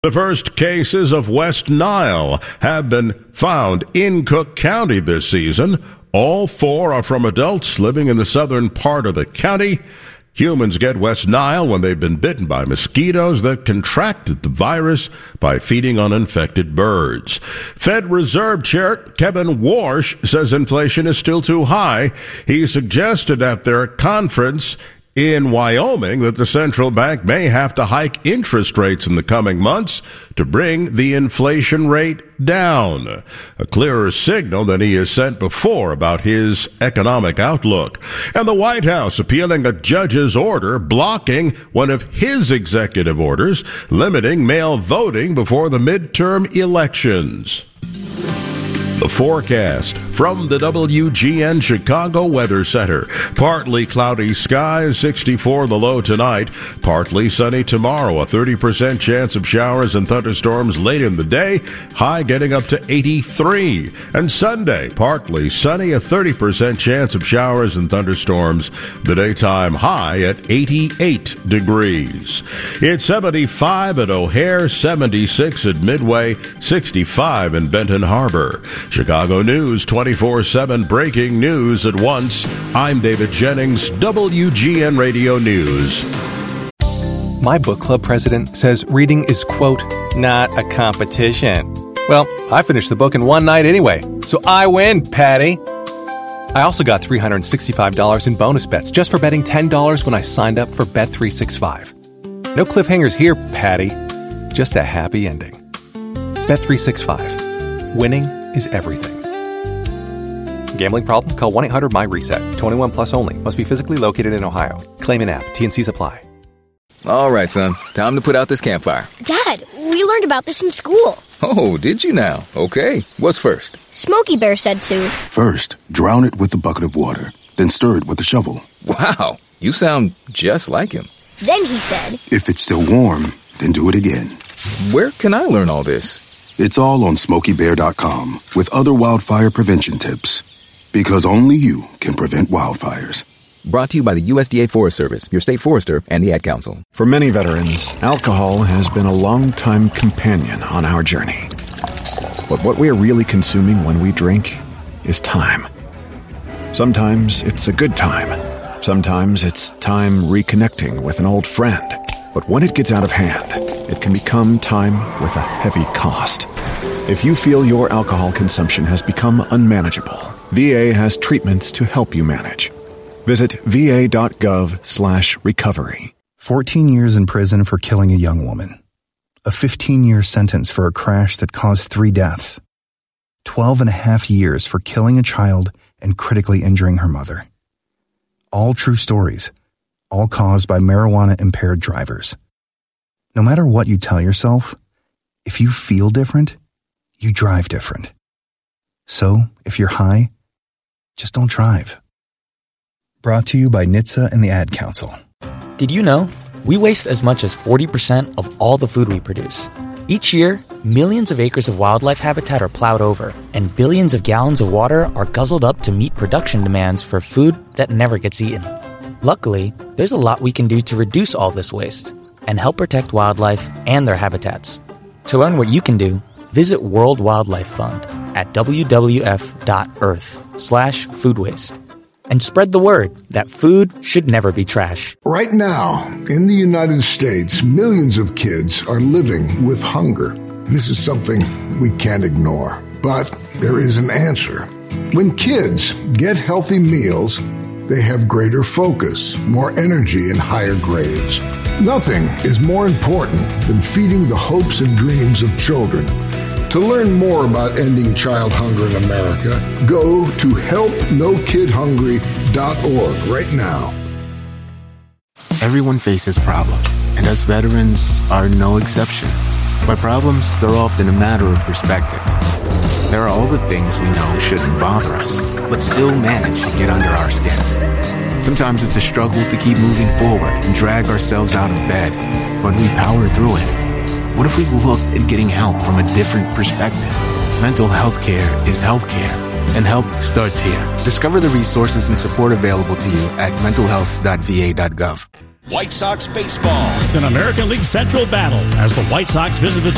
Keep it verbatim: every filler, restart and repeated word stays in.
The first cases of West Nile have been found in Cook County this season. All four are from adults living in the southern part of the county. Humans get West Nile when they've been bitten by mosquitoes that contracted the virus by feeding on infected birds. Fed Reserve Chair Kevin Warsh says inflation is still too high. He suggested at their conference in Wyoming that the central bank may have to hike interest rates in the coming months to bring the inflation rate down, a clearer signal than he has sent before about his economic outlook. And the White House appealing a judge's order blocking one of his executive orders limiting mail voting before the midterm elections. The forecast from the W G N Chicago Weather Center. Partly cloudy skies, sixty-four the low tonight. Partly sunny tomorrow, a thirty percent chance of showers and thunderstorms late in the day. High getting up to eighty-three. And Sunday, partly sunny, a thirty percent chance of showers and thunderstorms. The daytime high at eighty-eight degrees. It's seventy-five at O'Hare, seventy-six at Midway, sixty-five in Benton Harbor. Chicago News, twenty-four seven breaking news at once. I'm David Jennings, W G N Radio News. My book club president says reading is, quote, not a competition. Well, I finished the book in one night anyway, so I win, Patty. I also got three hundred sixty-five dollars in bonus bets just for betting ten dollars when I signed up for Bet three sixty-five. No cliffhangers here, Patty. Just a happy ending. Bet three sixty-five. Winning is everything. Gambling problem? Call one eight hundred my reset. twenty-one plus only. Must be physically located in Ohio. Claim in app. T N Cs apply. All right, son. Time to put out this campfire. Dad, we learned about this in school. Oh, did you now? Okay. What's first? Smokey Bear said to. First, drown it with a bucket of water. Then stir it with a shovel. Wow. You sound just like him. Then he said. If it's still warm, then do it again. Where can I learn all this? It's all on Smokey Bear dot com with other wildfire prevention tips. Because only you can prevent wildfires. Brought to you by the U S D A Forest Service, your state forester, and the Ad Council. For many veterans, alcohol has been a long-time companion on our journey. But what we are really consuming when we drink is time. Sometimes it's a good time. Sometimes it's time reconnecting with an old friend. But when it gets out of hand, it can become time with a heavy cost. If you feel your alcohol consumption has become unmanageable, V A has treatments to help you manage. Visit va.gov slash recovery. fourteen years in prison for killing a young woman. A fifteen-year sentence for a crash that caused three deaths. twelve and a half years for killing a child and critically injuring her mother. All true stories. All caused by marijuana-impaired drivers. No matter what you tell yourself, if you feel different, you drive different. So, if you're high, just don't drive. Brought to you by N H T S A and the Ad Council. Did you know we waste as much as forty percent of all the food we produce? Each year, millions of acres of wildlife habitat are plowed over, and billions of gallons of water are guzzled up to meet production demands for food that never gets eaten. Luckily, there's a lot we can do to reduce all this waste and help protect wildlife and their habitats. To learn what you can do, visit World Wildlife Fund at w w f dot earth slash food waste. And spread the word that food should never be trash. Right now, in the United States, millions of kids are living with hunger. This is something we can't ignore, but there is an answer. When kids get healthy meals, they have greater focus, more energy, and higher grades. Nothing is more important than feeding the hopes and dreams of children. To learn more about ending child hunger in America, go to help no kid hungry dot org right now. Everyone faces problems, and us veterans are no exception. By problems, they're often a matter of perspective. There are all the things we know shouldn't bother us, but still manage to get under our skin. Sometimes it's a struggle to keep moving forward and drag ourselves out of bed, but we power through it. What if we looked at getting help from a different perspective? Mental health care is health care, and help starts here. Discover the resources and support available to you at mental health dot v a dot gov. White Sox baseball. It's an American League Central battle as the White Sox visit the